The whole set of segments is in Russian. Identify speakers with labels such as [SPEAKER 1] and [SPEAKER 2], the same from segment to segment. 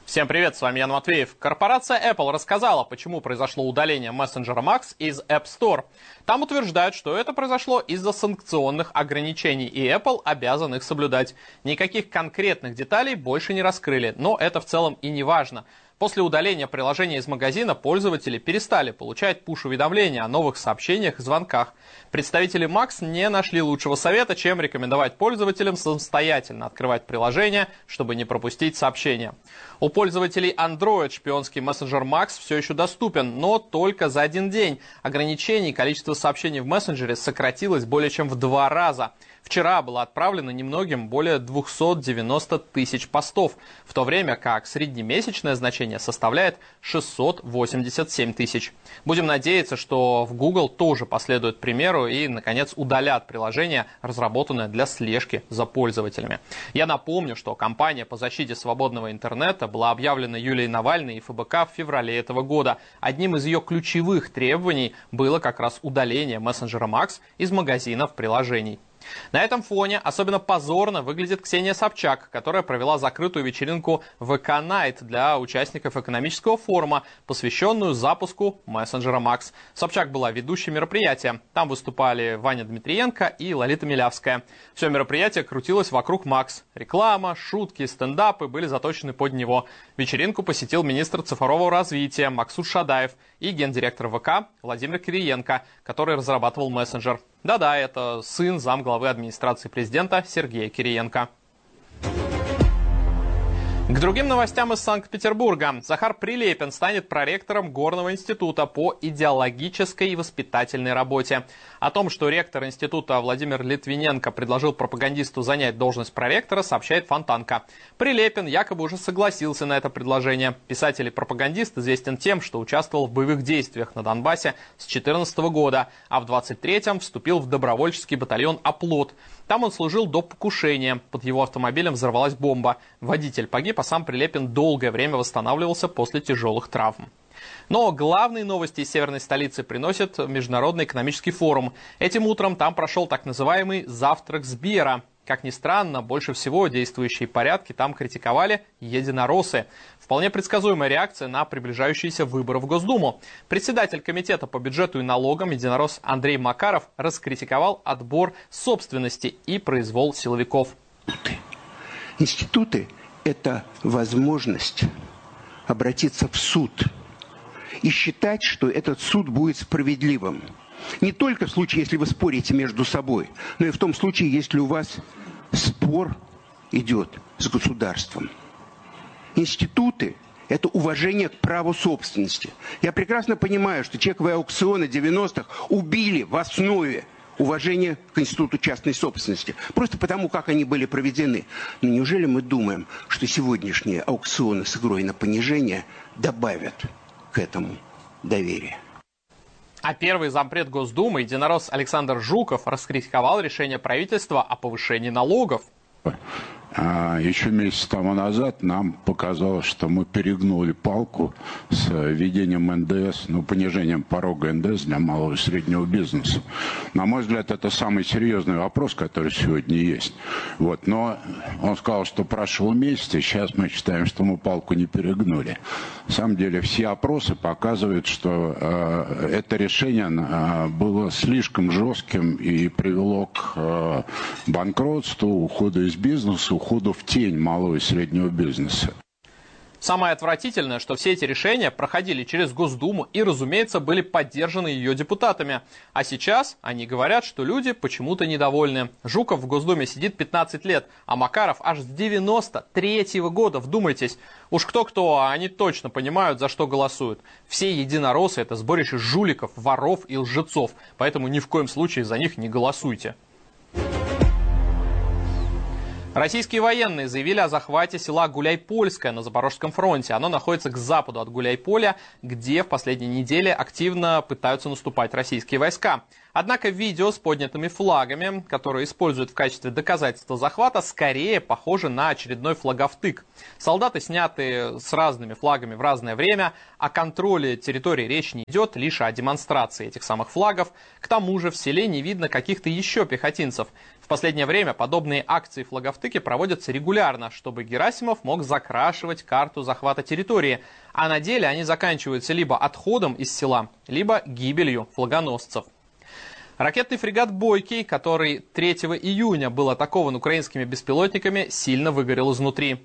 [SPEAKER 1] Всем привет, с вами Ян Матвеев. Корпорация Apple рассказала, почему произошло удаление мессенджера Max из App Store. Там утверждают, что это произошло из-за санкционных ограничений, и Apple обязан их соблюдать. Никаких конкретных деталей больше не раскрыли, но это в целом и не важно. После удаления приложения из магазина пользователи перестали получать пуш-уведомления о новых сообщениях и звонках. Представители Max не нашли лучшего совета, чем рекомендовать пользователям самостоятельно открывать приложение, чтобы не пропустить сообщения. У пользователей Android шпионский мессенджер Max все еще доступен, но только за один день. Ограничений количество сообщений в мессенджере сократилось более чем в 2 раза. Вчера было отправлено немногим более 290 тысяч постов, в то время как среднемесячное значение составляет 687 тысяч. Будем надеяться, что в Google тоже последует примеру и, наконец, удалят приложение, разработанное для слежки за пользователями. Я напомню, что кампания по защите свободного интернета была объявлена Юлией Навальной и ФБК в феврале этого года. Одним из ее ключевых требований было как раз удаление мессенджера Max из магазинов приложений. На этом фоне особенно позорно выглядит Ксения Собчак, которая провела закрытую вечеринку ВК Night для участников экономического форума, посвященную запуску мессенджера Max. Собчак была ведущей мероприятия. Там выступали Ваня Дмитриенко и Лолита Милявская. Все мероприятие крутилось вокруг Max. Реклама, шутки, стендапы были заточены под него. Вечеринку посетил министр цифрового развития Максут Шадаев и гендиректор ВК Владимир Кириенко, который разрабатывал мессенджер. Да-да, это сын замглавы администрации президента Сергея Кириенко. К другим новостям из Санкт-Петербурга. Захар Прилепин станет проректором Горного института по идеологической и воспитательной работе. О том, что ректор института Владимир Литвиненко предложил пропагандисту занять должность проректора, сообщает Фонтанка. Прилепин якобы уже согласился на это предложение. Писатель и пропагандист известен тем, что участвовал в боевых действиях на Донбассе с 2014 года, а в 23-м вступил в добровольческий батальон «Оплот». Там он служил до покушения. Под его автомобилем взорвалась бомба. Водитель погиб, а сам Прилепин долгое время восстанавливался после тяжелых травм. Но главные новости из северной столицы приносит Международный экономический форум. Этим утром там прошел так называемый «Завтрак Сбера». Как ни странно, больше всего действующие порядки там критиковали единороссы. Вполне предсказуемая реакция на приближающиеся выборы в Госдуму. Председатель комитета по бюджету и налогам единорос Андрей Макаров раскритиковал отбор собственности и произвол силовиков.
[SPEAKER 2] Институты – это возможность обратиться в суд и считать, что этот суд будет справедливым. Не только в случае, если вы спорите между собой, но и в том случае, если у вас спор идет с государством. Институты – это уважение к праву собственности. Я прекрасно понимаю, что чековые аукционы 90-х убили в основе уважение к институту частной собственности. Просто потому, как они были проведены. Но неужели мы думаем, что сегодняшние аукционы с игрой на понижение добавят к этому доверие?
[SPEAKER 1] А первый зампред Госдумы, единорос Александр Жуков, раскритиковал решение правительства о повышении налогов.
[SPEAKER 3] Еще месяц тому назад нам показалось, что мы перегнули палку с введением НДС, понижением порога НДС для малого и среднего бизнеса. На мой взгляд, это самый серьезный вопрос, который сегодня есть. Но он сказал, что прошел месяц, и сейчас мы считаем, что мы палку не перегнули. На самом деле, все опросы показывают, что это решение было слишком жестким и привело к банкротству, уходу из бизнеса, уходу в тень малого и среднего бизнеса.
[SPEAKER 1] Самое отвратительное, что все эти решения проходили через Госдуму и, разумеется, были поддержаны ее депутатами. А сейчас они говорят, что люди почему-то недовольны. Жуков в Госдуме сидит 15 лет, а Макаров аж с 93-го года, вдумайтесь. Уж кто-кто, а они точно понимают, за что голосуют. Все единороссы – это сборище жуликов, воров и лжецов, поэтому ни в коем случае за них не голосуйте. Российские военные заявили о захвате села Гуляйпольское на Запорожском фронте. Оно находится к западу от Гуляйполя, где в последние недели активно пытаются наступать российские войска. Однако видео с поднятыми флагами, которые используют в качестве доказательства захвата, скорее похоже на очередной флаговтык. Солдаты сняты с разными флагами в разное время, о контроле территории речь не идет, лишь о демонстрации этих самых флагов. К тому же в селе не видно каких-то еще пехотинцев. В последнее время подобные акции флаговтыки проводятся регулярно, чтобы Герасимов мог закрашивать карту захвата территории, а на деле они заканчиваются либо отходом из села, либо гибелью флагоносцев. Ракетный фрегат «Бойкий», который 3 июня был атакован украинскими беспилотниками, сильно выгорел изнутри.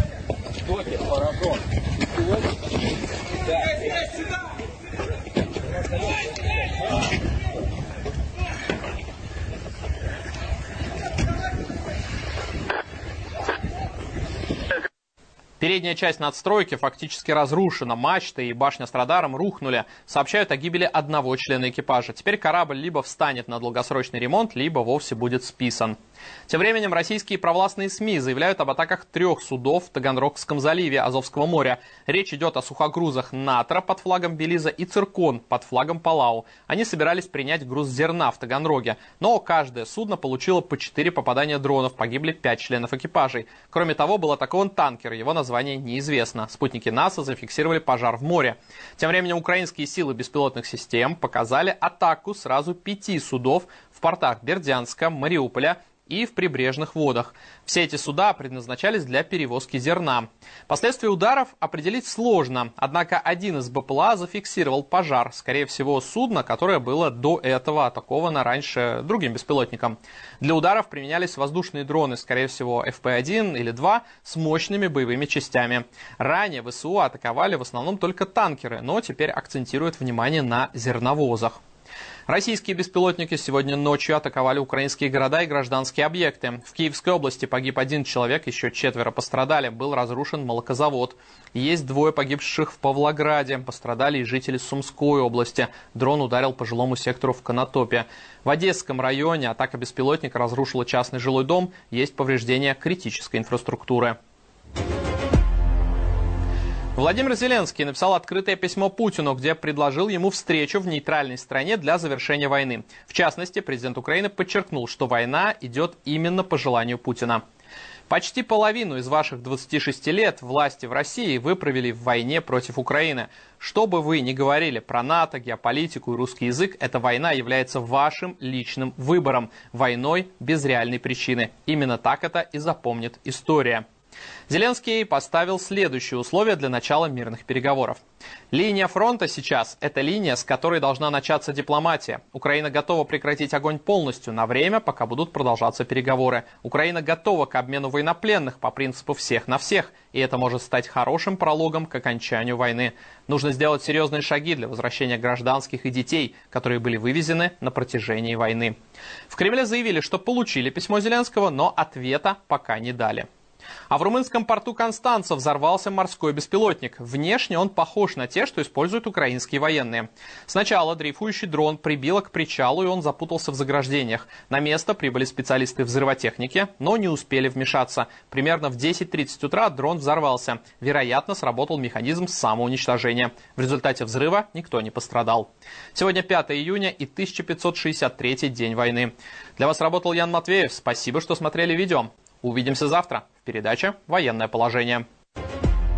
[SPEAKER 1] Передняя часть надстройки фактически разрушена, мачты и башня с радаром рухнули. Сообщают о гибели одного члена экипажа. Теперь корабль либо встанет на долгосрочный ремонт, либо вовсе будет списан. Тем временем российские провластные СМИ заявляют об атаках 3 судов в Таганрогском заливе Азовского моря. Речь идет о сухогрузах «Натра» под флагом Белиза и «Циркон» под флагом Палау. Они собирались принять груз зерна в Таганроге, но каждое судно получило по 4 попадания дронов, погибли 5 членов экипажей. Кроме того, был атакован танкер, его название неизвестно. Спутники НАСА зафиксировали пожар в море. Тем временем украинские силы беспилотных систем показали атаку сразу 5 судов в портах Бердянска, Мариуполя и в прибрежных водах. Все эти суда предназначались для перевозки зерна. Последствия ударов определить сложно, однако один из БПЛА зафиксировал пожар, скорее всего, судно, которое было до этого атаковано раньше другим беспилотником. Для ударов применялись воздушные дроны, скорее всего, FP-1 или 2 с мощными боевыми частями. Ранее ВСУ атаковали в основном только танкеры, но теперь акцентируют внимание на зерновозах. Российские беспилотники сегодня ночью атаковали украинские города и гражданские объекты. В Киевской области погиб 1 человек, еще 4 пострадали. Был разрушен молокозавод. Есть 2 погибших в Павлограде. Пострадали и жители Сумской области. Дрон ударил по жилому сектору в Конотопе. В Одесском районе атака беспилотника разрушила частный жилой дом. Есть повреждения критической инфраструктуры. Владимир Зеленский написал открытое письмо Путину, где предложил ему встречу в нейтральной стране для завершения войны. В частности, президент Украины подчеркнул, что война идет именно по желанию Путина. Почти половину из ваших 26 лет власти в России вы провели в войне против Украины. Что бы вы ни говорили про НАТО, геополитику и русский язык, эта война является вашим личным выбором, войной без реальной причины. Именно так это и запомнит история. Зеленский поставил следующие условия для начала мирных переговоров. Линия фронта сейчас – это линия, с которой должна начаться дипломатия. Украина готова прекратить огонь полностью на время, пока будут продолжаться переговоры. Украина готова к обмену военнопленных по принципу «всех на всех», и это может стать хорошим прологом к окончанию войны. Нужно сделать серьезные шаги для возвращения гражданских и детей, которые были вывезены на протяжении войны. В Кремле заявили, что получили письмо Зеленского, но ответа пока не дали. А в румынском порту Констанца взорвался морской беспилотник. Внешне он похож на те, что используют украинские военные. Сначала дрейфующий дрон прибило к причалу, и он запутался в заграждениях. На место прибыли специалисты взрывотехники, но не успели вмешаться. Примерно в 10:30 утра дрон взорвался. Вероятно, сработал механизм самоуничтожения. В результате взрыва никто не пострадал. Сегодня 5 июня и 1563-й день войны. Для вас работал Ян Матвеев. Спасибо, что смотрели видео. Увидимся завтра в передаче «Военное положение».